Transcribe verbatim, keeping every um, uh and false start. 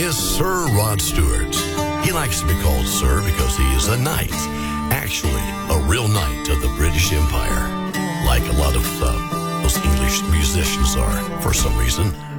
is Sir Rod Stewart. He likes to be called Sir because he is a knight. Actually, a real knight of the British Empire. Like a lot of uh, those English musicians are, for some reason.